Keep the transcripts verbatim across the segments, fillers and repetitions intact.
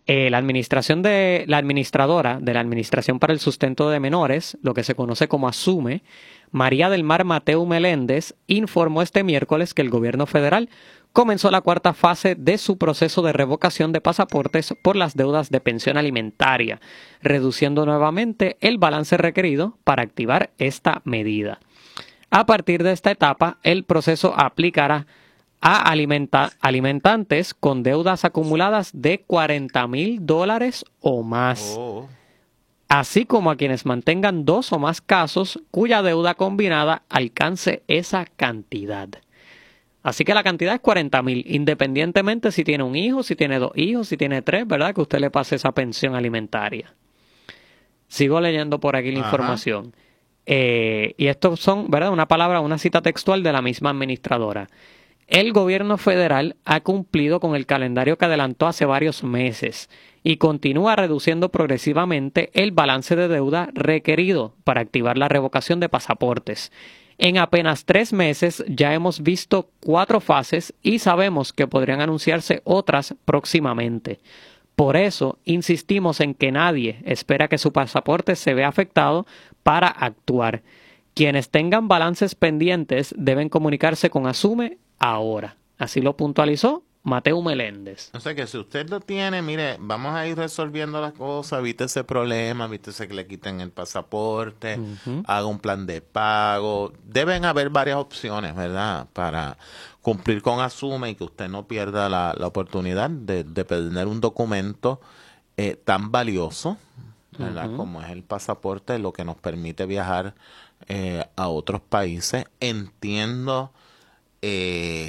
Eh, la administración de la administradora de la Administración para el Sustento de Menores, lo que se conoce como ASUME, María del Mar Mateu Meléndez, informó este miércoles que el gobierno federal comenzó la cuarta fase de su proceso de revocación de pasaportes por las deudas de pensión alimentaria, reduciendo nuevamente el balance requerido para activar esta medida. A partir de esta etapa, el proceso aplicará a alimenta alimentantes con deudas acumuladas de cuarenta mil dólares o más, Oh. así como a quienes mantengan dos o más casos cuya deuda combinada alcance esa cantidad. Así que la cantidad es cuarenta mil, independientemente si tiene un hijo, si tiene dos hijos, si tiene tres, ¿verdad? Que usted le pase esa pensión alimentaria. Sigo leyendo por aquí la Ajá. información. Eh, y estos son, ¿verdad? Una palabra, una cita textual de la misma administradora. El gobierno federal ha cumplido con el calendario que adelantó hace varios meses y continúa reduciendo progresivamente el balance de deuda requerido para activar la revocación de pasaportes. En apenas tres meses ya hemos visto cuatro fases y sabemos que podrían anunciarse otras próximamente. Por eso insistimos en que nadie espera que su pasaporte se vea afectado para actuar. Quienes tengan balances pendientes deben comunicarse con ASUME ahora. Así lo puntualizó Mateu Meléndez. O sea que si usted lo tiene, mire, vamos a ir resolviendo las cosas, evite ese problema, evite que le quiten el pasaporte, Uh-huh. haga un plan de pago. Deben haber varias opciones, ¿verdad? Para cumplir con ASUME y que usted no pierda la, la oportunidad de, de tener un documento eh, tan valioso, ¿verdad? Uh-huh. Como es el pasaporte, lo que nos permite viajar eh, a otros países. Entiendo... Eh,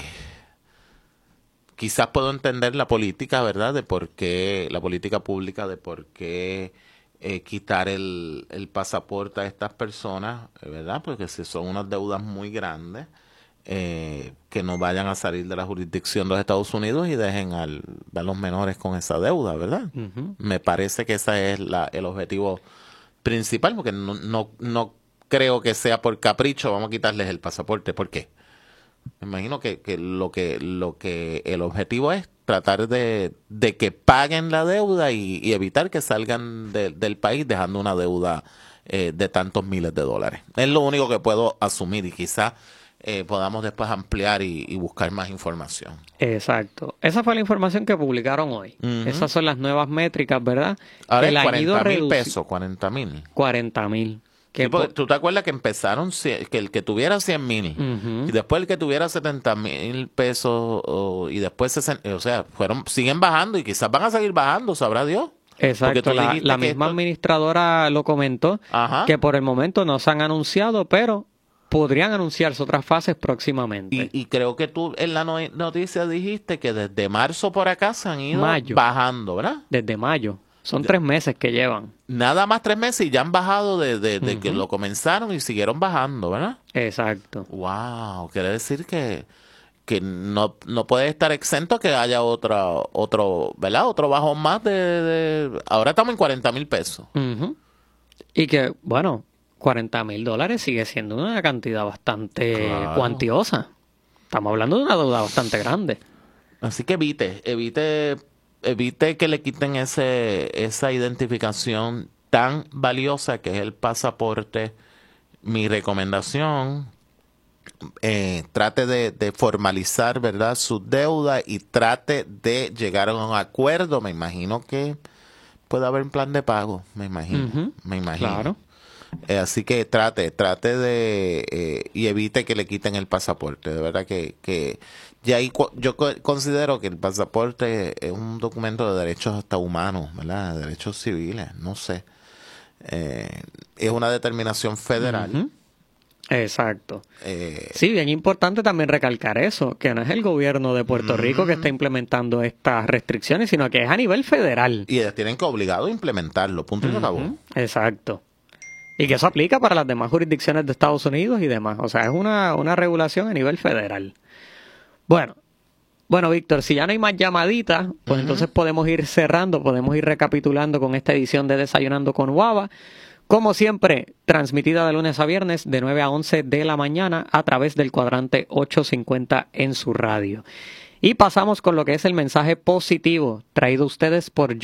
quizás puedo entender la política, ¿verdad? De por qué, la política pública, de por qué eh, quitar el, el pasaporte a estas personas, ¿verdad? Porque si son unas deudas muy grandes, eh, que no vayan a salir de la jurisdicción de los Estados Unidos y dejen al, a los menores con esa deuda, ¿verdad? Uh-huh. Me parece que ese es la, el objetivo principal, porque no, no, no creo que sea por capricho, vamos a quitarles el pasaporte. ¿Por qué? Me imagino que, que lo que lo que el objetivo es tratar de, de que paguen la deuda y, y evitar que salgan de, del país dejando una deuda eh, de tantos miles de dólares. Es lo único que puedo asumir y quizás eh, podamos después ampliar y, y buscar más información. Exacto. Esa fue la información que publicaron hoy. Uh-huh. Esas son las nuevas métricas, ¿verdad? Ahora que es la han ido cuarenta mil reduci- pesos, cuarenta mil. cuarenta mil. Sí, Que porque po- tú te acuerdas que empezaron cien- que el que tuviera cien mil Ujú. y después el que tuviera setenta mil pesos o- y después sesenta, o sea, fueron siguen bajando y quizás van a seguir bajando, sabrá Dios. Porque Exacto, tú la, dijiste la que misma esto- administradora lo comentó, Ajá. que por el momento no se han anunciado, pero podrían anunciarse otras fases próximamente. Y, y creo que tú en la no- noticia dijiste que desde marzo por acá se han ido Mayo. bajando, ¿verdad? Desde mayo. Son tres meses que llevan. Nada más tres meses y ya han bajado de, de, de que Ujú. lo comenzaron y siguieron bajando, ¿verdad? Exacto. Wow, quiere decir que, que no, no puede estar exento que haya otra, otro, ¿verdad? Otro bajón más de, de- ahora estamos en cuarenta mil pesos. Ujú. Y que, bueno, cuarenta mil dólares sigue siendo una cantidad bastante Claro. cuantiosa. Estamos hablando de una deuda bastante grande. Así que evite, evite, evite que le quiten ese, esa identificación tan valiosa que es el pasaporte. Mi recomendación, eh, trate de, de formalizar, ¿verdad?, su deuda y trate de llegar a un acuerdo. Me imagino que puede haber un plan de pago, me imagino, Ujú. me imagino. Claro. Eh, así que trate, trate de eh, y evite que le quiten el pasaporte. De verdad que, que ya ahí cu- yo co- considero que el pasaporte es un documento de derechos hasta humanos, ¿verdad? De derechos civiles, no sé. Eh, es una determinación federal. Ujú. Exacto. eh, Sí, bien importante también recalcar eso, que no es el gobierno de Puerto Rico que está implementando estas restricciones, sino que es a nivel federal. y ellos tienen que obligado a implementarlo, punto y se acabó. Ujú. Exacto. Y que eso aplica para las demás jurisdicciones de Estados Unidos y demás. O sea, es una, una regulación a nivel federal. Bueno, bueno, Víctor, si ya no hay más llamaditas, pues Ujú. entonces podemos ir cerrando, podemos ir recapitulando con esta edición de Desayunando con Guava. Como siempre, transmitida de lunes a viernes de nueve a once de la mañana a través del cuadrante ochocientos cincuenta en su radio. Y pasamos con lo que es el mensaje positivo traído a ustedes por